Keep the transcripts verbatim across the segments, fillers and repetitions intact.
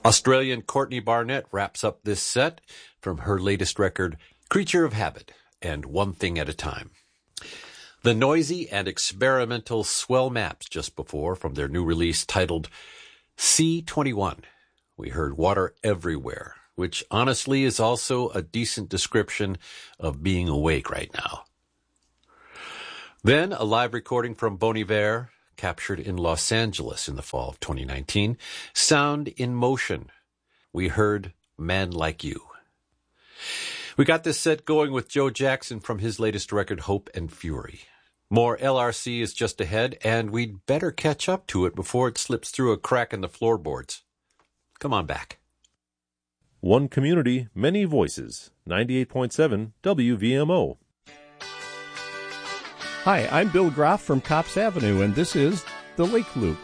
Australian Courtney Barnett wraps up this set from her latest record, Creature of Habit and One Thing at a Time. The noisy and experimental Swell Maps just before from their new release titled C twenty-one. We heard Water Everywhere, which honestly is also a decent description of being awake right now. Then a live recording from Bon Iver, captured in Los Angeles in the fall of twenty nineteen, Sound in Motion. We heard Man Like You. We got this set going with Joe Jackson from his latest record, Hope and Fury. More L R C is just ahead, and we'd better catch up to it before it slips through a crack in the floorboards. Come on back. One community, many voices. ninety-eight point seven W V M O. Hi, I'm Bill Groff from Copps Avenue, and this is The Lake Loop.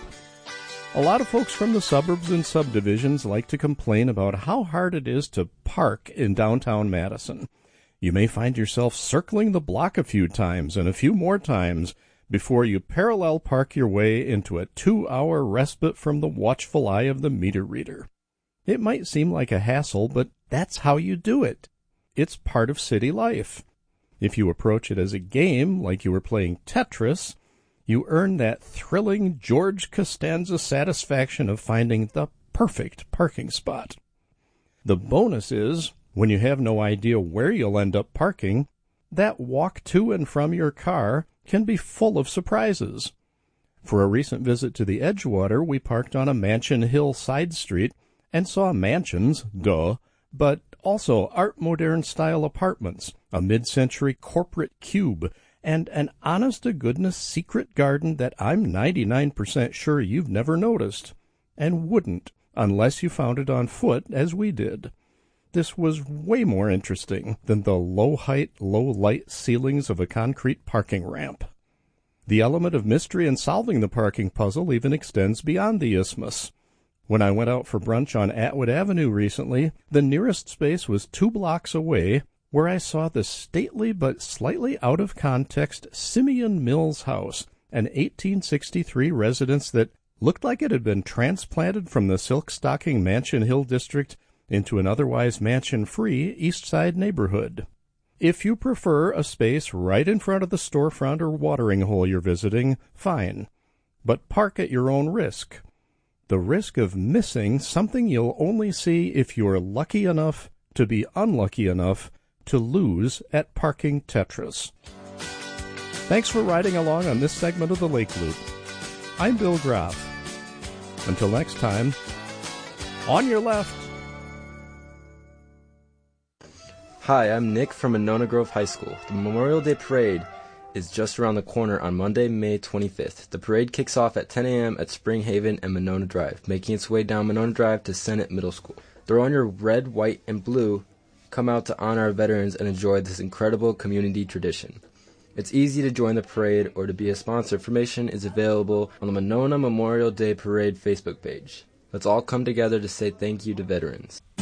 A lot of folks from the suburbs and subdivisions like to complain about how hard it is to park in downtown Madison. You may find yourself circling the block a few times and a few more times before you parallel park your way into a two-hour respite from the watchful eye of the meter reader. It might seem like a hassle, but that's how you do it. It's part of city life. If you approach it as a game, like you were playing Tetris, you earn that thrilling George Costanza satisfaction of finding the perfect parking spot. The bonus is, when you have no idea where you'll end up parking, that walk to and from your car can be full of surprises. For a recent visit to the Edgewater, we parked on a Mansion Hill side street and saw mansions, duh, but also Art Moderne-style apartments, a mid-century corporate cube, and an honest-to-goodness secret garden that I'm ninety-nine percent sure you've never noticed, and wouldn't unless you found it on foot, as we did. This was way more interesting than the low-height, low-light ceilings of a concrete parking ramp. The element of mystery in solving the parking puzzle even extends beyond the isthmus. When I went out for brunch on Atwood Avenue recently, the nearest space was two blocks away, where I saw the stately but slightly out-of-context Simeon Mills House, an eighteen sixty-three residence that looked like it had been transplanted from the silk-stocking Mansion Hill district into an otherwise mansion-free East Side neighborhood. If you prefer a space right in front of the storefront or watering hole you're visiting, fine. But park at your own risk. The risk of missing something you'll only see if you're lucky enough to be unlucky enough to lose at Parking Tetris. Thanks for riding along on this segment of the Lake Loop. I'm Bill Groff. Until next time, on your left. Hi, I'm Nick from Monona Grove High School. The Memorial Day Parade is just around the corner on Monday, May twenty-fifth. The parade kicks off at ten a.m. at Spring Haven and Monona Drive, making its way down Monona Drive to Senate Middle School. Throw on your red, white, and blue. Come out to honor our veterans and enjoy this incredible community tradition. It's easy to join the parade or to be a sponsor. Information is available on the Monona Memorial Day Parade Facebook page. Let's all come together to say thank you to veterans.